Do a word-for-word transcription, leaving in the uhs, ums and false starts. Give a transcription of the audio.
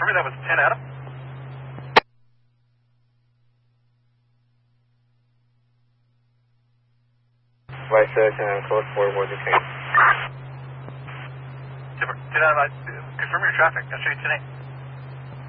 confirm me that was ten Adam? Vice President, code four, what's the change? ten Adam, confirm your traffic. I'll show you ten eight.